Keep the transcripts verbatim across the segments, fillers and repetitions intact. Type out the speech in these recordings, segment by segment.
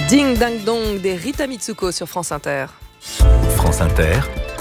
Ding Dang Dong des Rita Mitsuko sur France Inter. France Inter.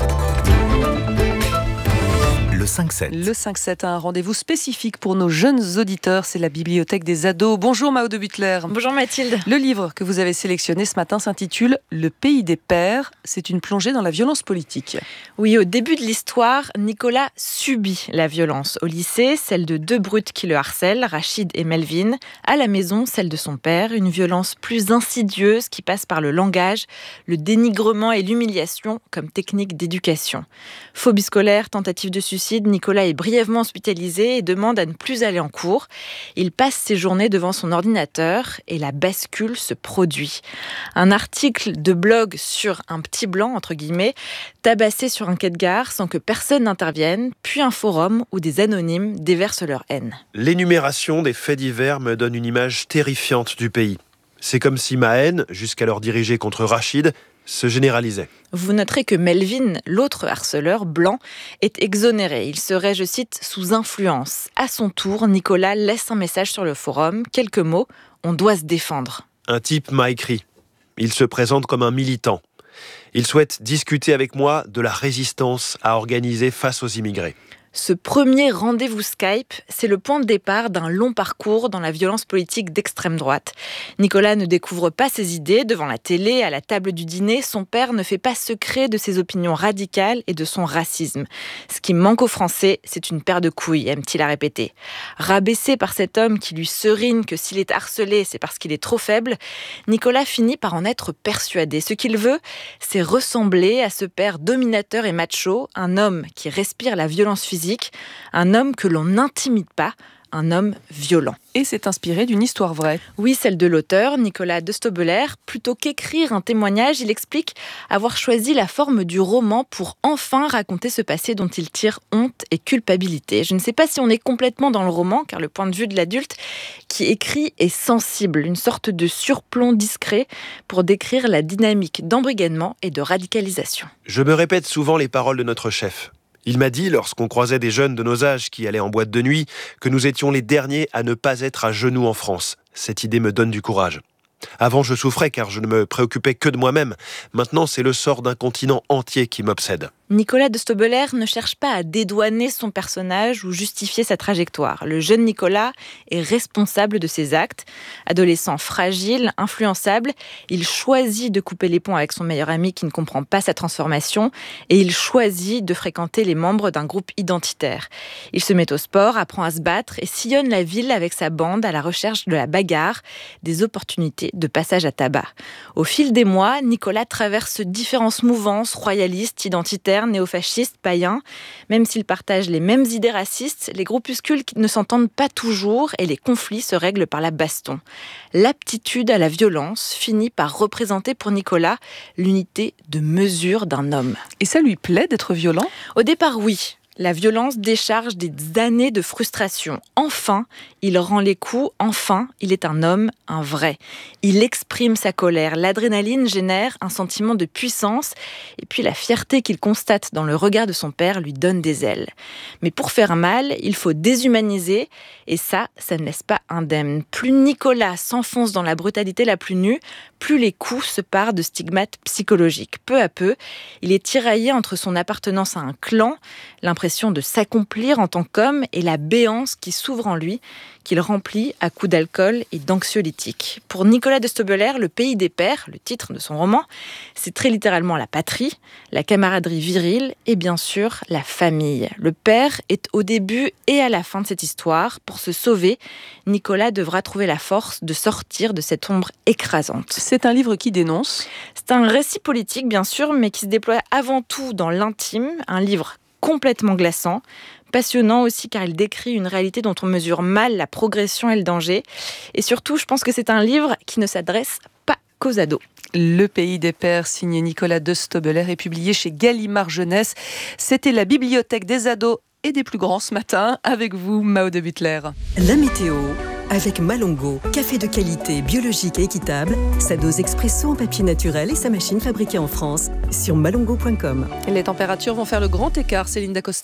Le cinq sept. Le cinq sept a un rendez-vous spécifique pour nos jeunes auditeurs, c'est la bibliothèque des ados. Bonjour Mao de Butler. Bonjour Mathilde. Le livre que vous avez sélectionné ce matin s'intitule « Le pays des pères ». C'est une plongée dans la violence politique. Oui, au début de l'histoire, Nicolas subit la violence. Au lycée, celle de deux brutes qui le harcèlent, Rachid et Melvin. À la maison, celle de son père, une violence plus insidieuse qui passe par le langage, le dénigrement et l'humiliation comme technique d'éducation. Phobie scolaire, tentative de suicide, Nicolas est brièvement hospitalisé et demande à ne plus aller en cours. Il passe ses journées devant son ordinateur et la bascule se produit. Un article de blog sur un petit blanc, entre guillemets, tabassé sur un quai de gare sans que personne n'intervienne, puis un forum où des anonymes déversent leur haine. L'énumération des faits divers me donne une image terrifiante du pays. C'est comme si ma haine, jusqu'alors dirigée contre Rachid, se généralisait. Vous noterez que Melvin, l'autre harceleur blanc, est exonéré. Il serait, je cite, sous influence. À son tour, Nicolas laisse un message sur le forum. Quelques mots, on doit se défendre. Un type m'a écrit. Il se présente comme un militant. Il souhaite discuter avec moi de la résistance à organiser face aux immigrés. Ce premier rendez-vous Skype, c'est le point de départ d'un long parcours dans la violence politique d'extrême droite. Nicolas ne découvre pas ses idées devant la télé, à la table du dîner. Son père ne fait pas secret de ses opinions radicales et de son racisme. Ce qui manque aux Français, c'est une paire de couilles, aime-t-il à répéter. Rabaissé par cet homme qui lui serine que s'il est harcelé, c'est parce qu'il est trop faible, Nicolas finit par en être persuadé. Ce qu'il veut, c'est ressembler à ce père dominateur et macho, un homme qui respire la violence physique, un homme que l'on n'intimide pas, un homme violent. Et c'est inspiré d'une histoire vraie. Oui, celle de l'auteur, Nicolas de Stobelaer. Plutôt qu'écrire un témoignage, il explique avoir choisi la forme du roman pour enfin raconter ce passé dont il tire honte et culpabilité. Je ne sais pas si on est complètement dans le roman, car le point de vue de l'adulte qui écrit est sensible, une sorte de surplomb discret pour décrire la dynamique d'embrigadement et de radicalisation. Je me répète souvent les paroles de notre chef. Il m'a dit, lorsqu'on croisait des jeunes de nos âges qui allaient en boîte de nuit, que nous étions les derniers à ne pas être à genoux en France. Cette idée me donne du courage. Avant, je souffrais car je ne me préoccupais que de moi-même. Maintenant, c'est le sort d'un continent entier qui m'obsède. Nicolas de Stobelaer ne cherche pas à dédouaner son personnage ou justifier sa trajectoire. Le jeune Nicolas est responsable de ses actes. Adolescent fragile, influençable, il choisit de couper les ponts avec son meilleur ami qui ne comprend pas sa transformation et il choisit de fréquenter les membres d'un groupe identitaire. Il se met au sport, apprend à se battre et sillonne la ville avec sa bande à la recherche de la bagarre, des opportunités de passage à tabac. Au fil des mois, Nicolas traverse différentes mouvances royalistes, identitaires, néofascistes, païens. Même s'ils partagent les mêmes idées racistes, les groupuscules ne s'entendent pas toujours et les conflits se règlent par la baston. L'aptitude à la violence finit par représenter pour Nicolas l'unité de mesure d'un homme. Et ça lui plaît d'être violent ? Au départ, oui. La violence décharge des années de frustration. Enfin, il rend les coups. Enfin, il est un homme, un vrai. Il exprime sa colère. L'adrénaline génère un sentiment de puissance. Et puis la fierté qu'il constate dans le regard de son père lui donne des ailes. Mais pour faire mal, il faut déshumaniser. Et ça, ça ne laisse pas indemne. Plus Nicolas s'enfonce dans la brutalité la plus nue, plus les coups se parent de stigmates psychologiques. Peu à peu, il est tiraillé entre son appartenance à un clan, l'impression de s'accomplir en tant qu'homme et la béance qui s'ouvre en lui, qu'il remplit à coups d'alcool et d'anxiolytiques. Pour Nicolas de Stobelaer, le pays des pères, le titre de son roman, c'est très littéralement la patrie, la camaraderie virile et bien sûr la famille. Le père est au début et à la fin de cette histoire. Pour se sauver, Nicolas devra trouver la force de sortir de cette ombre écrasante. C'est un livre qui dénonce. C'est un récit politique bien sûr, mais qui se déploie avant tout dans l'intime, un livre complètement glaçant, passionnant aussi car il décrit une réalité dont on mesure mal la progression et le danger. Et surtout, je pense que c'est un livre qui ne s'adresse pas qu'aux ados. Le pays des pères, signé Nicolas de Stobelaer, est publié chez Gallimard Jeunesse. C'était la bibliothèque des ados et des plus grands ce matin. Avec vous, Mao de Butler. La météo avec Malongo, café de qualité, biologique et équitable, sa dose expresso en papier naturel et sa machine fabriquée en France sur malongo point com. Les températures vont faire le grand écart, Céline Dacosta.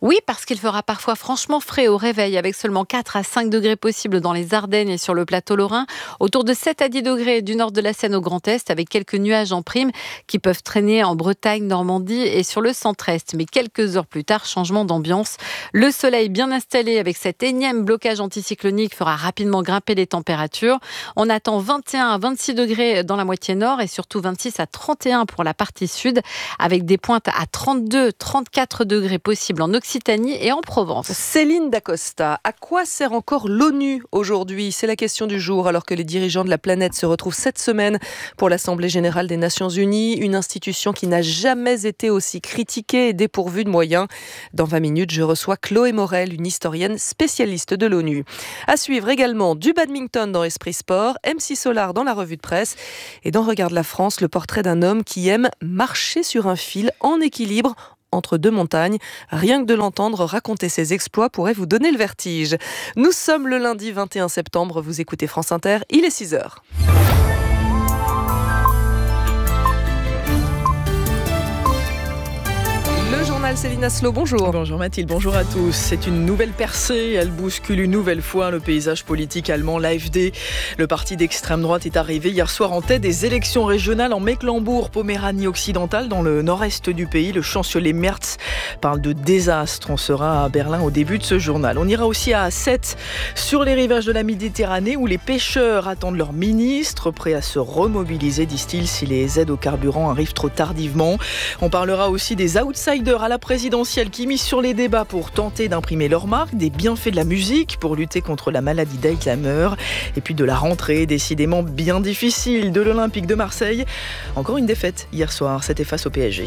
Oui, parce qu'il fera parfois franchement frais au réveil, avec seulement quatre à cinq degrés possibles dans les Ardennes et sur le plateau lorrain, autour de sept à dix degrés du nord de la Seine au Grand Est, avec quelques nuages en prime qui peuvent traîner en Bretagne, Normandie et sur le centre-est. Mais quelques heures plus tard, changement d'ambiance. Le soleil bien installé avec cet énième blocage anticyclonique fera rapidement grimper les températures. On attend vingt et un à vingt-six degrés dans la moitié nord et surtout vingt-six à trente et un pour la partie sud, avec des pointes à trente-deux à trente-quatre degrés possibles en Occitanie et en Provence. Céline Dacosta, à quoi sert encore l'ONU aujourd'hui ? C'est la question du jour, alors que les dirigeants de la planète se retrouvent cette semaine pour l'Assemblée générale des Nations unies, une institution qui n'a jamais été aussi critiquée et dépourvue de moyens. Dans vingt minutes, je reçois Chloé Morel, une historienne spécialiste de l'ONU. À suivre également du badminton dans Esprit Sport, M six Solar dans la revue de presse et dans Regarde la France, le portrait d'un homme qui aime marcher sur un fil en équilibre entre deux montagnes. Rien que de l'entendre raconter ses exploits pourrait vous donner le vertige. Nous sommes le lundi vingt et un septembre, vous écoutez France Inter, il est six heures. Le journal Céline Aslo, bonjour. Bonjour Mathilde, bonjour à tous. C'est une nouvelle percée, elle bouscule une nouvelle fois le paysage politique allemand, l'A F D. Le parti d'extrême droite est arrivé hier soir en tête des élections régionales en Mecklembourg-Poméranie occidentale, dans le nord-est du pays. Le chancelier Merz parle de désastre. On sera à Berlin au début de ce journal. On ira aussi à Sète, sur les rivages de la Méditerranée, où les pêcheurs attendent leur ministre, prêt à se remobiliser, disent-ils, si les aides au carburant arrivent trop tardivement. On parlera aussi des outsiders à la présidentielle qui misent sur les débats pour tenter d'imprimer leur marque, des bienfaits de la musique pour lutter contre la maladie d'Alzheimer, et puis de la rentrée décidément bien difficile de l'Olympique de Marseille. Encore une défaite hier soir, c'était face au P S G.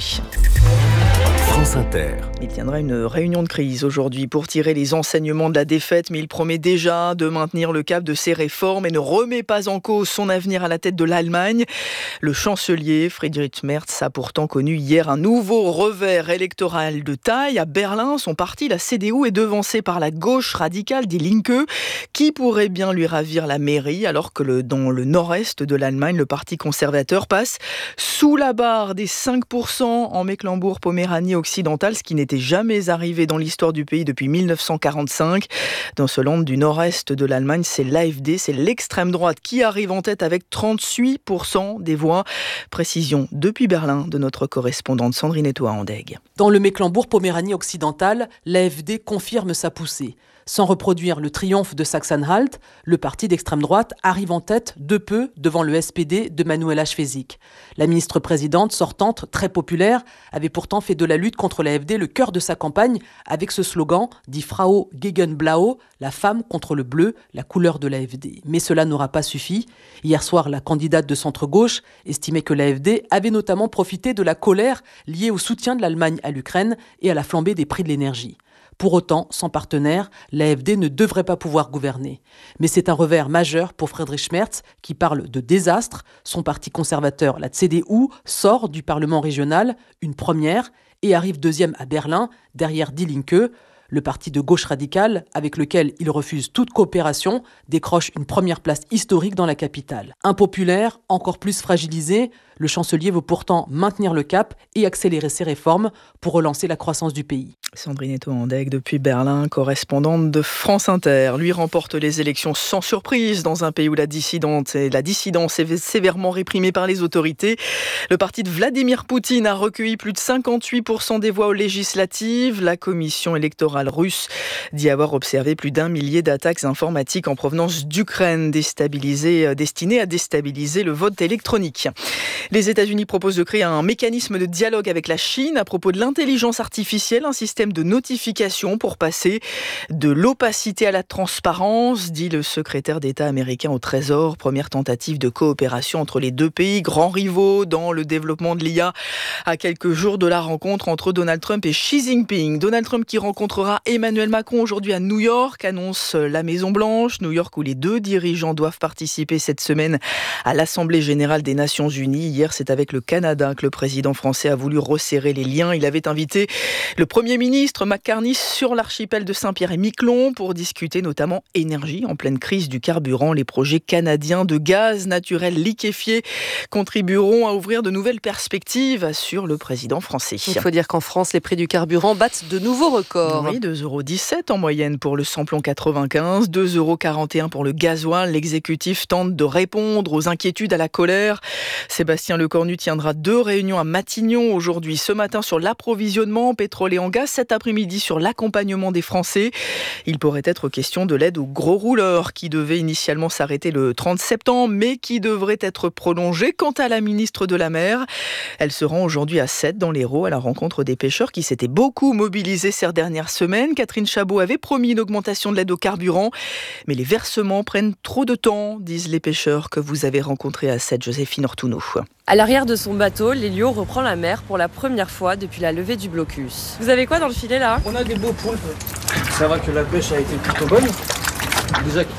France Inter. Il tiendra une réunion de crise aujourd'hui pour tirer les enseignements de la défaite, mais il promet déjà de maintenir le cap de ses réformes et ne remet pas en cause son avenir à la tête de l'Allemagne. Le chancelier Friedrich Merz a pourtant connu hier un nouveau revers électoral de taille. À Berlin, son parti, la C D U, est devancé par la gauche radicale Die Linke, qui pourrait bien lui ravir la mairie, alors que le, dans le nord-est de l'Allemagne, le parti conservateur passe sous la barre des cinq pour cent en Mecklembourg-Poméranie occidentale, ce qui n'était jamais arrivé dans l'histoire du pays depuis mille neuf cent quarante-cinq. Dans ce land du nord-est de l'Allemagne, c'est l'A F D, c'est l'extrême droite qui arrive en tête avec trente-huit pour cent des voix. Précision depuis Berlin de notre correspondante Sandrine Etoa-Andeg. Dans le Mecklembourg-Poméranie occidentale, l'A F D confirme sa poussée. Sans reproduire le triomphe de Sachsen-Anhalt, le parti d'extrême droite arrive en tête de peu devant le S P D de Manuela Schwesig. La ministre-présidente sortante, très populaire, avait pourtant fait de la lutte contre l'A F D le cœur de sa campagne avec ce slogan dit Frau gegen Blau, la femme contre le bleu, la couleur de l'A F D. Mais cela n'aura pas suffi. Hier soir, la candidate de centre-gauche estimait que l'A F D avait notamment profité de la colère liée au soutien de l'Allemagne à l'Ukraine et à la flambée des prix de l'énergie. Pour autant, sans partenaire, l'A F D ne devrait pas pouvoir gouverner. Mais c'est un revers majeur pour Friedrich Merz, qui parle de désastre. Son parti conservateur, la C D U, sort du Parlement régional, une première, et arrive deuxième à Berlin, derrière Die Linke. Le parti de gauche radicale, avec lequel il refuse toute coopération, décroche une première place historique dans la capitale. Impopulaire, encore plus fragilisé, le chancelier veut pourtant maintenir le cap et accélérer ses réformes pour relancer la croissance du pays. Sandrine Etoa-Andeg depuis Berlin, correspondante de France Inter. Lui remporte les élections sans surprise dans un pays où la dissidence et la dissidence est sévèrement réprimée par les autorités. Le parti de Vladimir Poutine a recueilli plus de cinquante-huit pour cent des voix aux législatives. La commission électorale russe dit avoir observé plus d'un millier d'attaques informatiques en provenance d'Ukraine, déstabilisées, destinées à déstabiliser le vote électronique. Les États-Unis proposent de créer un mécanisme de dialogue avec la Chine à propos de l'intelligence artificielle, un système de notification pour passer de l'opacité à la transparence, dit le secrétaire d'État américain au Trésor. Première tentative de coopération entre les deux pays, grands rivaux dans le développement de l'I A, à quelques jours de la rencontre entre Donald Trump et Xi Jinping. Donald Trump qui rencontrera retrouvera Emmanuel Macron aujourd'hui à New York, annonce la Maison-Blanche. New York où les deux dirigeants doivent participer cette semaine à l'Assemblée générale des Nations Unies. Hier, c'est avec le Canada que le président français a voulu resserrer les liens. Il avait invité le Premier ministre McCartney sur l'archipel de Saint-Pierre-et-Miquelon pour discuter notamment énergie en pleine crise du carburant. Les projets canadiens de gaz naturel liquéfié contribueront à ouvrir de nouvelles perspectives, assure le président français. Il faut dire qu'en France, les prix du carburant battent de nouveaux records. Oui, deux euros dix-sept en moyenne pour le samplon quatre-vingt-quinze, deux euros quarante et un pour le gasoil. L'exécutif tente de répondre aux inquiétudes, à la colère. Sébastien Lecornu tiendra deux réunions à Matignon aujourd'hui. Ce matin sur l'approvisionnement en pétrole et en gaz, cet après-midi sur l'accompagnement des Français. Il pourrait être question de l'aide aux gros rouleurs qui devait initialement s'arrêter le trente septembre, mais qui devrait être prolongée. Quant à la ministre de la Mer, elle se rend aujourd'hui à Sète dans l'Hérault à la rencontre des pêcheurs qui s'étaient beaucoup mobilisés ces dernières semaines. Catherine Chabot avait promis une augmentation de l'aide au carburant, mais les versements prennent trop de temps, disent les pêcheurs que vous avez rencontrés à Sète, Joséphine Ortuno. À l'arrière de son bateau, l'Élio reprend la mer pour la première fois depuis la levée du blocus. Vous avez quoi dans le filet là ? On a des beaux poulpes. Ça va que la pêche a été plutôt bonne. Déjà qui,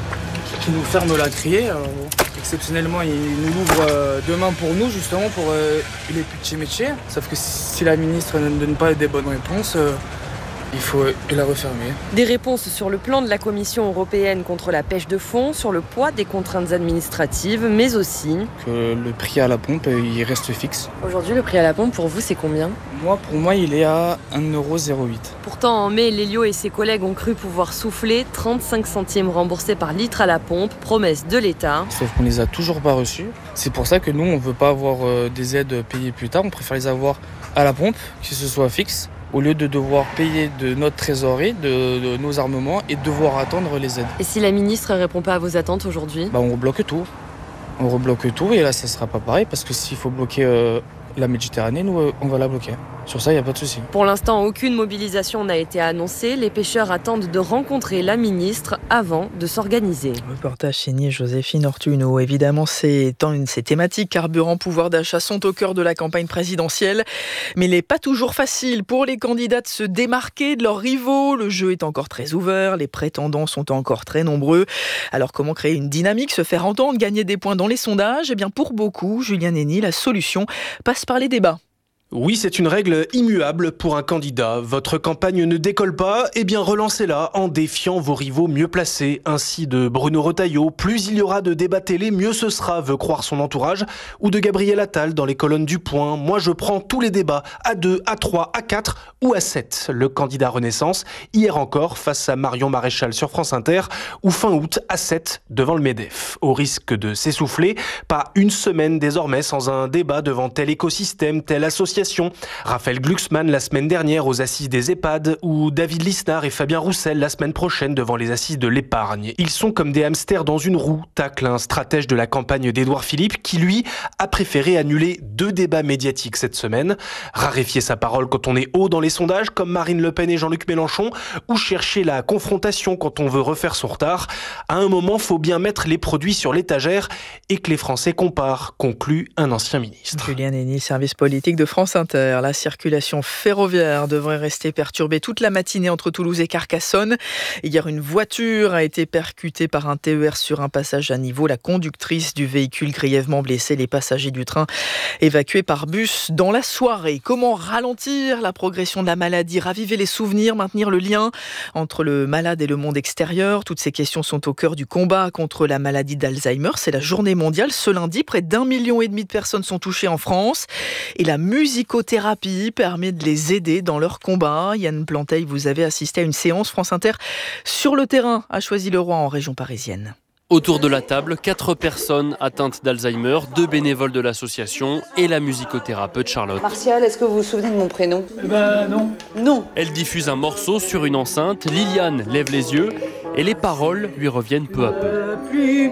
qui nous ferme la criée. Alors, exceptionnellement, il nous l'ouvre euh, demain pour nous, justement, pour euh, les petits métiers. Sauf que si la ministre ne donne pas des bonnes réponses, euh, il faut la refermer. Des réponses sur le plan de la Commission européenne contre la pêche de fond, sur le poids des contraintes administratives, mais aussi... Que le prix à la pompe, il reste fixe. Aujourd'hui, le prix à la pompe, pour vous, c'est combien ? Moi, pour moi, il est à un euro zéro huit. Pourtant, en mai, l'Élio et ses collègues ont cru pouvoir souffler trente-cinq centimes remboursés par litre à la pompe, promesse de l'État. Sauf qu'on les a toujours pas reçus. C'est pour ça que nous, on veut pas avoir euh, des aides payées plus tard. On préfère les avoir à la pompe, que ce soit fixe, au lieu de devoir payer de notre trésorerie, de, de nos armements et de devoir attendre les aides. Et si la ministre ne répond pas à vos attentes aujourd'hui ? Bah, on rebloque tout. On rebloque tout et là, ça sera pas pareil parce que s'il faut bloquer euh, la Méditerranée, nous, euh, on va la bloquer. Sur ça, il n'y a pas de souci. Pour l'instant, aucune mobilisation n'a été annoncée. Les pêcheurs attendent de rencontrer la ministre avant de s'organiser. Reportage signé Joséphine Ortuno. Évidemment, ces, ces thématiques carburant, pouvoir d'achat sont au cœur de la campagne présidentielle. Mais il n'est pas toujours facile pour les candidats de se démarquer de leurs rivaux. Le jeu est encore très ouvert, les prétendants sont encore très nombreux. Alors comment créer une dynamique, se faire entendre, gagner des points dans les sondages ? Eh bien pour beaucoup, Julien Nény, la solution passe par les débats. Oui, c'est une règle immuable pour un candidat. Votre campagne ne décolle pas, eh bien relancez-la en défiant vos rivaux mieux placés. Ainsi de Bruno Retailleau, plus il y aura de débats télé, mieux ce sera, veut croire son entourage. Ou de Gabriel Attal dans les colonnes du Point. Moi je prends tous les débats, à deux, à trois, à quatre ou à sept. Le candidat Renaissance, hier encore, face à Marion Maréchal sur France Inter, ou fin août à sept devant le MEDEF. Au risque de s'essouffler, pas une semaine désormais sans un débat devant tel écosystème, telle association. Raphaël Glucksmann la semaine dernière aux assises des EHPAD ou David Lisnard et Fabien Roussel la semaine prochaine devant les assises de l'épargne. Ils sont comme des hamsters dans une roue, tacle un stratège de la campagne d'Édouard Philippe qui, lui, a préféré annuler deux débats médiatiques cette semaine, raréfier sa parole quand on est haut dans les sondages comme Marine Le Pen et Jean-Luc Mélenchon ou chercher la confrontation quand on veut refaire son retard. À un moment, faut bien mettre les produits sur l'étagère et que les Français comparent, conclut un ancien ministre. Julien Nény, service politique de France Inter. La circulation ferroviaire devrait rester perturbée toute la matinée entre Toulouse et Carcassonne. Hier, une voiture a été percutée par un T E R sur un passage à niveau. La conductrice du véhicule grièvement blessée, les passagers du train évacués par bus dans la soirée. Comment ralentir la progression de la maladie, raviver les souvenirs, maintenir le lien entre le malade et le monde extérieur? Toutes ces questions sont au cœur du combat contre la maladie d'Alzheimer. C'est la journée mondiale. Ce lundi, près d'un million et demi de personnes sont touchées en France. Et la musique musicothérapie permet de les aider dans leur combat. Yann Planteil, vous avez assisté à une séance France Inter sur le terrain à Choisy-le-Roi en région parisienne. Autour de la table, quatre personnes atteintes d'Alzheimer, deux bénévoles de l'association et la musicothérapeute Charlotte. Martial, est-ce que vous vous souvenez de mon prénom ? Eh ben non. Non. Elle diffuse un morceau sur une enceinte, Liliane lève les yeux et les paroles lui reviennent peu à peu. Le plus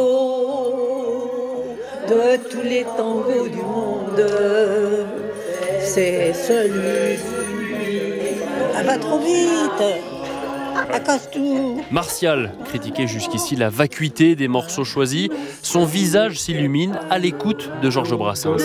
beau de tous les tangos du monde, c'est celui-ci. Elle va trop vite. à cause tout. Martial critiquait jusqu'ici la vacuité des morceaux choisis. Son visage s'illumine à l'écoute de Georges Brassens.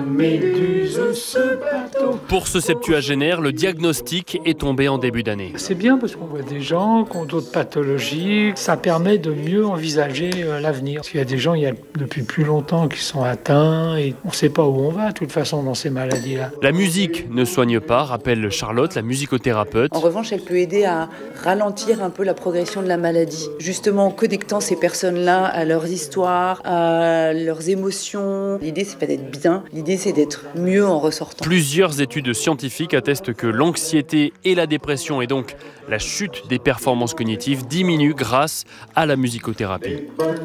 Pour ce septuagénaire, le diagnostic est tombé en début d'année. C'est bien parce qu'on voit des gens qui ont d'autres pathologies. Ça permet de mieux envisager l'avenir. Parce qu'il y a des gens, il y a depuis plus longtemps qui sont atteints et on ne sait pas où on va de toute façon dans ces maladies-là. La musique ne soigne pas, rappelle Charlotte, la musicothérapeute. En revanche, elle peut aider à ralentir un peu la progression de la maladie. Justement, en connectant ces personnes-là à leurs histoires, à leurs émotions. L'idée, c'est pas d'être bien, l'idée, c'est d'être mieux en ressortant. Plusieurs études scientifiques attestent que l'anxiété et la dépression, et donc la chute des performances cognitives, diminuent grâce à la musicothérapie.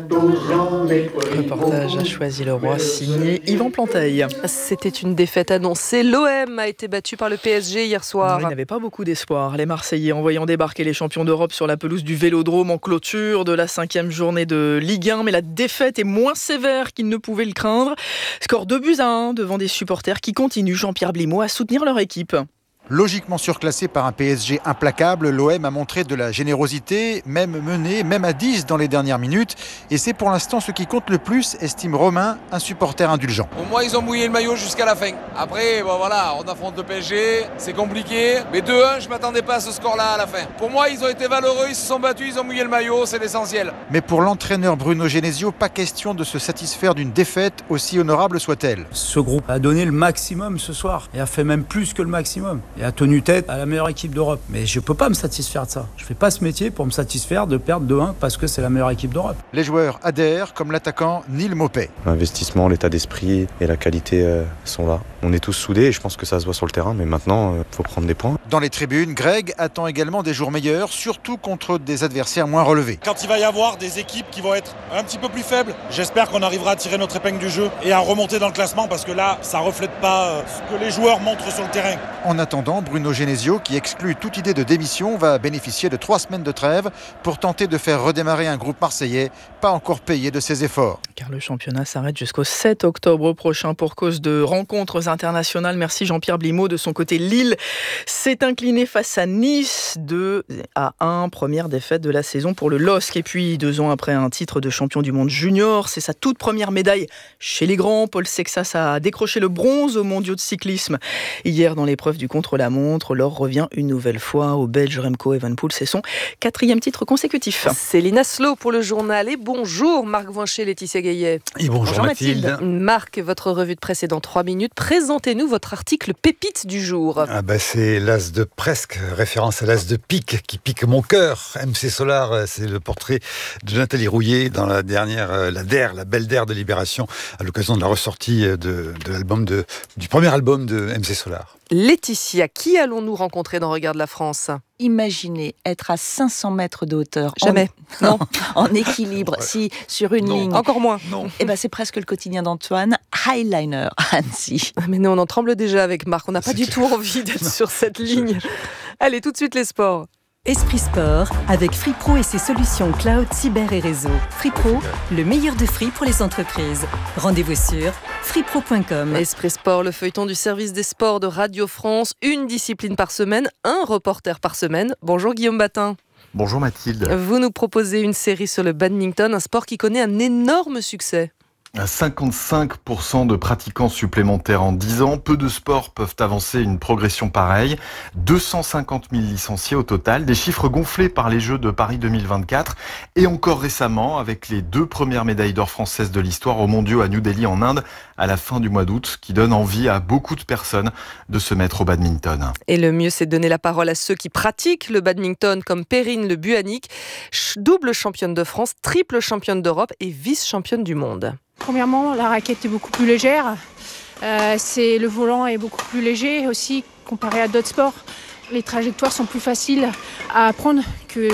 Reportage à Choisy-le-Roi, signé Yvan Planteil. C'était une défaite annoncée. L'O M a été battu par le P S G hier soir. Il n'avait pas beaucoup d'espoir. Les Marseillais, en voyant débarquer les champions d'Europe sur la pelouse du Vélodrome en clôture de la cinquième journée de Ligue un. Mais la défaite est moins sévère qu'ils ne pouvaient le craindre. Score deux buts à un devant des supporters qui continuent, Jean-Pierre Blimaud, à soutenir leur équipe. Logiquement surclassé par un P S G implacable, l'O M a montré de la générosité, même mené, même à dix dans les dernières minutes. Et c'est pour l'instant ce qui compte le plus, estime Romain, un supporter indulgent. Au moins ils ont mouillé le maillot jusqu'à la fin. Après, bon, voilà, on affronte le P S G, c'est compliqué. Mais deux un, je ne m'attendais pas à ce score-là à la fin. Pour moi, ils ont été valeureux, ils se sont battus, ils ont mouillé le maillot, c'est l'essentiel. Mais pour l'entraîneur Bruno Genesio, pas question de se satisfaire d'une défaite, aussi honorable soit-elle. Ce groupe a donné le maximum ce soir et a fait même plus que le maximum. Et a tenu tête à la meilleure équipe d'Europe. Mais je ne peux pas me satisfaire de ça. Je ne fais pas ce métier pour me satisfaire de perdre deux un parce que c'est la meilleure équipe d'Europe. Les joueurs adhèrent, comme l'attaquant Neil Maupay. L'investissement, l'état d'esprit et la qualité euh, sont là. On est tous soudés et je pense que ça se voit sur le terrain, mais maintenant, il euh, faut prendre des points. Dans les tribunes, Greg attend également des jours meilleurs, surtout contre des adversaires moins relevés. Quand il va y avoir des équipes qui vont être un petit peu plus faibles, j'espère qu'on arrivera à tirer notre épingle du jeu et à remonter dans le classement parce que là, ça ne reflète pas ce que les joueurs montrent sur le terrain. En attendant, Bruno Genesio, qui exclut toute idée de démission, va bénéficier de trois semaines de trêve pour tenter de faire redémarrer un groupe marseillais pas encore payé de ses efforts. Car le championnat s'arrête jusqu'au sept octobre prochain pour cause de rencontres internationales. Merci Jean-Pierre Blimaud. De son côté, Lille s'est incliné face à Nice deux à un. Première défaite de la saison pour le L O S C. Et puis, deux ans après un titre de champion du monde junior, c'est sa toute première médaille chez les grands. Paul Sexas a décroché le bronze aux mondiaux de cyclisme. Hier, dans l'épreuve du contre-la-montre, l'or revient une nouvelle fois au Belge Remco Evenepoel. C'est son quatrième titre consécutif. Céline Aslo pour le journal. Et bonjour Marc Voincher, Laetitia Gaillet. Et bonjour, bonjour Mathilde. Mathilde. Marc, votre revue de presse est dans trois minutes. Présentez-nous votre article pépite du jour. Ah bah c'est l'as de presque, référence à l'as de pique qui pique mon cœur. M C Solar, c'est le portrait de Nathalie Rouillet dans la dernière, la D E R, la belle D E R de Libération, à l'occasion de la ressortie de, de l'album de, du premier album de M C Solar. Laetitia, qui allons-nous rencontrer dans Regarde la France ? Imaginez être à cinq cents mètres de hauteur. Jamais. En, non, en équilibre. Si sur une non. ligne. Encore moins. Non. Eh ben, c'est presque le quotidien d'Antoine. Highliner, Annecy. Mais nous, on en tremble déjà avec Marc. On n'a pas du tout envie d'être sur cette ligne. Allez, tout de suite les sports. Esprit Sport, avec Free Pro et ses solutions cloud, cyber et réseau. Free Pro, le meilleur de Free pour les entreprises. Rendez-vous sur free pro point com. Esprit Sport, le feuilleton du service des sports de Radio France. Une discipline par semaine, un reporter par semaine. Bonjour Guillaume Batin. Bonjour Mathilde. Vous nous proposez une série sur le badminton, un sport qui connaît un énorme succès. cinquante-cinq pour cent de pratiquants supplémentaires en dix ans. Peu de sports peuvent avancer une progression pareille. deux cent cinquante mille licenciés au total. Des chiffres gonflés par les Jeux de Paris deux mille vingt-quatre. Et encore récemment, avec les deux premières médailles d'or françaises de l'histoire aux mondiaux à New Delhi en Inde à la fin du mois d'août, qui donne envie à beaucoup de personnes de se mettre au badminton. Et le mieux, c'est de donner la parole à ceux qui pratiquent le badminton, comme Perrine Le Buanic, double championne de France, triple championne d'Europe et vice-championne du monde. Premièrement, la raquette est beaucoup plus légère. Euh, c'est, le volant est beaucoup plus léger aussi comparé à d'autres sports. Les trajectoires sont plus faciles à apprendre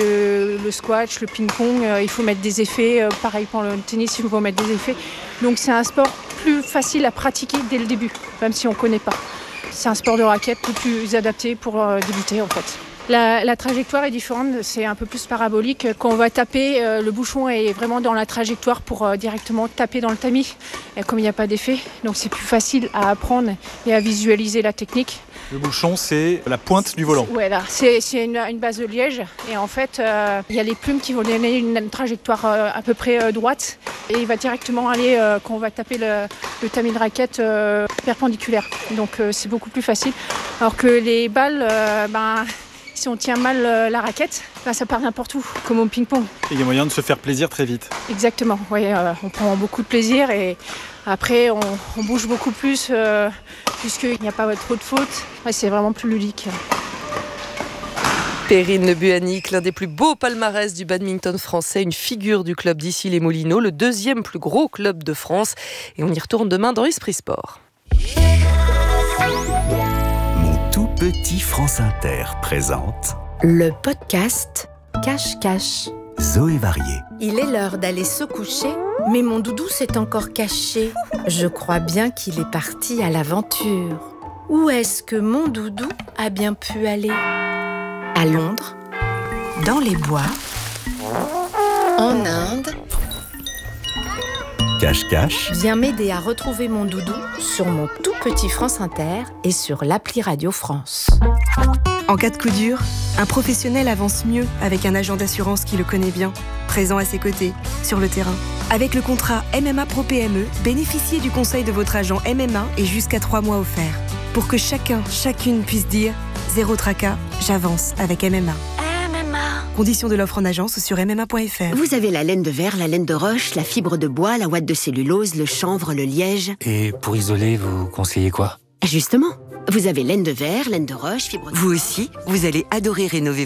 que le squash, le ping-pong. Euh, il faut mettre des effets. Euh, pareil pour le tennis, il faut mettre des effets. Donc c'est un sport plus facile à pratiquer dès le début, même si on ne connaît pas. C'est un sport de raquette plus adapté pour euh, débuter en fait. La, la trajectoire est différente, c'est un peu plus parabolique. Quand on va taper, euh, le bouchon est vraiment dans la trajectoire pour euh, directement taper dans le tamis. Et comme il n'y a pas d'effet, donc c'est plus facile à apprendre et à visualiser la technique. Le bouchon, c'est la pointe du volant. Voilà, c'est, c'est une, une base de liège. Et en fait, euh, il y a les plumes qui vont donner une, une trajectoire euh, à peu près euh, droite. Et il va directement aller, euh, quand on va taper le, le tamis de raquette, euh, perpendiculaire. Donc euh, c'est beaucoup plus facile. Alors que les balles, euh, ben, si on tient mal euh, la raquette, ben, ça part n'importe où, comme au ping-pong. Et il y a moyen de se faire plaisir très vite. Exactement, oui, euh, on prend beaucoup de plaisir et après on, on bouge beaucoup plus euh, puisqu'il n'y a pas trop de fautes. Ouais, c'est vraiment plus ludique. Perrine Le Buanic, l'un des plus beaux palmarès du badminton français, une figure du club d'Issy-les-Moulineaux, le deuxième plus gros club de France. Et on y retourne demain dans Esprit Sport. Mon tout petit France Inter présente le podcast Cache-Cache. Zoé Varier. Il est l'heure d'aller se coucher, mais mon doudou s'est encore caché. Je crois bien qu'il est parti à l'aventure. Où est-ce que mon doudou a bien pu aller ? À Londres, dans les bois, en Inde. Cache-cache. Viens m'aider à retrouver mon doudou sur mon tout petit France Inter et sur l'appli Radio France. En cas de coup dur, un professionnel avance mieux avec un agent d'assurance qui le connaît bien, présent à ses côtés, sur le terrain. Avec le contrat M M A Pro P M E, bénéficiez du conseil de votre agent M M A et jusqu'à trois mois offerts. Pour que chacun, chacune puisse dire « Zéro tracas, j'avance avec M M A ». M M A. Conditions de l'offre en agence sur m m a point f r. Vous avez la laine de verre, la laine de roche, la fibre de bois, la ouate de cellulose, le chanvre, le liège. Et pour isoler, vous conseillez quoi ? Justement, vous avez laine de verre, laine de roche, fibre de... Vous aussi, vous allez adorer rénover